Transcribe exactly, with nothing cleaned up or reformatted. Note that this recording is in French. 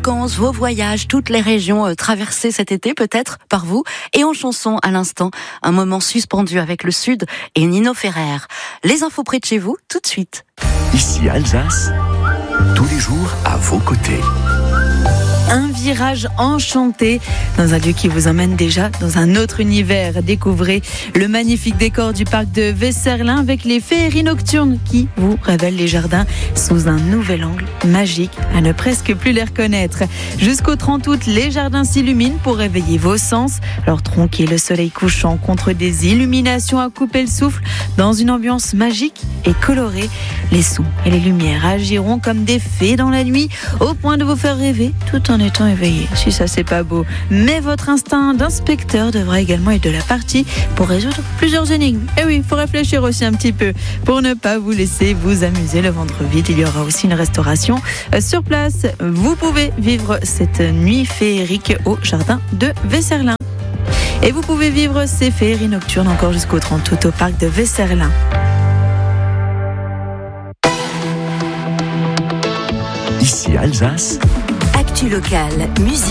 vacances, vos voyages, toutes les régions euh, traversées cet été peut-être par vous. Et en chanson à l'instant, un moment suspendu avec le Sud et Nino Ferrer. Les infos près de chez vous, tout de suite. Ici Alsace, tous les jours à vos côtés. Un virage enchanté dans un lieu qui vous emmène déjà dans un autre univers. Découvrez le magnifique décor du parc de Weserlin avec les féeries nocturnes qui vous révèlent les jardins sous un nouvel angle magique à ne presque plus les reconnaître. Jusqu'au trente août, les jardins s'illuminent pour réveiller vos sens. Alors tronquez le soleil couchant contre des illuminations à couper le souffle dans une ambiance magique et colorée. Les sons et les lumières agiront comme des fées dans la nuit au point de vous faire rêver tout en étant éveillé. Si ça c'est pas beau, mais votre instinct d'inspecteur devra également être de la partie pour résoudre plusieurs énigmes. Et oui, il faut réfléchir aussi un petit peu pour ne pas vous laisser vous amuser le ventre vide. Il y aura aussi une restauration sur place. Vous pouvez vivre cette nuit féerique au jardin de Weserlin. Et vous pouvez vivre ces féeries nocturnes encore jusqu'au trente août au parc de Weserlin. Ici Alsace. Actu locale, musique.